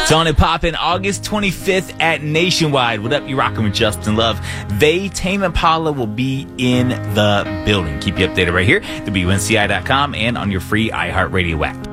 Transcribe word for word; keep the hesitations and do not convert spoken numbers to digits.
It's on and poppin' August twenty-fifth at Nationwide. What up? You rockin' with Justin Love. They, Tame Impala will be in the building. Keep you updated right here at W N C I dot com and on your free iHeartRadio app.